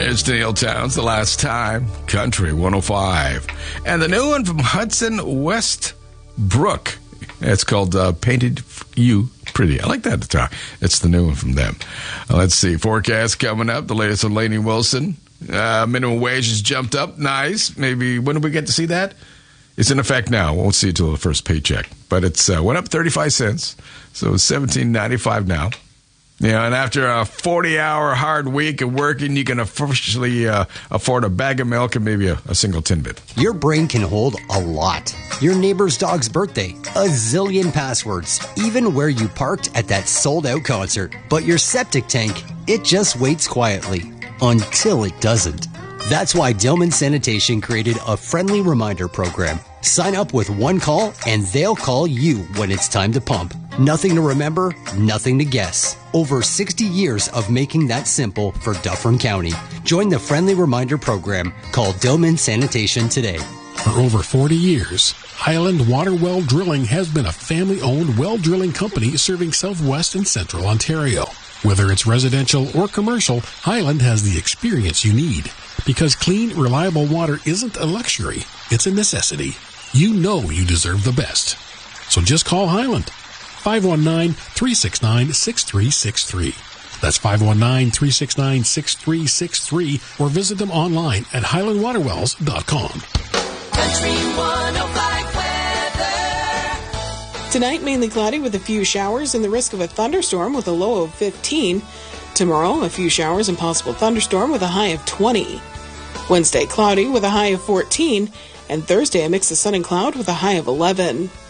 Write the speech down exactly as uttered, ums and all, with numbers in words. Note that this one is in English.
Here's Neil Towns, The Last Time, Country one oh five. And the new one from Hudson Westbrook. It's called uh, Painted You Pretty. I like that guitar. It's the new one from them. Uh, let's see. Forecast coming up. The latest on Lainey Wilson. Uh, minimum wage has jumped up. Nice. Maybe when do we get to see that? It's in effect now. Won't see it till the first paycheck. But it's uh, went up thirty-five cents. So it's seventeen ninety-five now. Yeah, and after a forty-hour hard week of working, you can officially uh, afford a bag of milk and maybe a, a single Tinbit. Your brain can hold a lot. Your neighbor's dog's birthday, a zillion passwords, even where you parked at that sold-out concert. But your septic tank, it just waits quietly until it doesn't. That's why Dillman Sanitation created a friendly reminder program. Sign up with one call and they'll call you when it's time to pump. Nothing to remember, nothing to guess. Over sixty years of making that simple for Dufferin County. Join the friendly reminder program. Call Dillman Sanitation today. For over forty years, Highland Water Well Drilling has been a family-owned well drilling company serving southwest and central Ontario. Whether it's residential or commercial, Highland has the experience you need. Because clean, reliable water isn't a luxury, it's a necessity. You know you deserve the best. So just call Highland. five one nine, three six nine, six three six three. That's five one nine, three six nine, six three six three, or visit them online at highland water wells dot com. Country one oh five weather. Tonight, mainly cloudy with a few showers and the risk of a thunderstorm with a low of fifteen. Tomorrow, a few showers and possible thunderstorm with a high of twenty. Wednesday, cloudy with a high of fourteen. And Thursday, a mix of sun and cloud with a high of eleven.